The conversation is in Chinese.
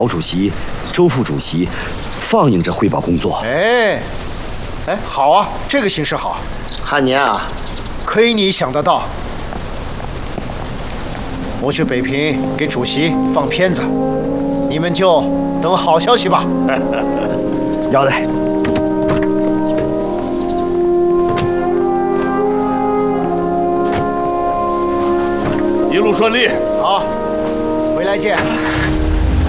毛主席、周副主席放映着汇报工作。 哎，好啊，这个形式好。 汉年啊， 可以你想得到。我去北平给主席放片子，你们就等好消息吧。 要得。 一路顺利。 好，回来见。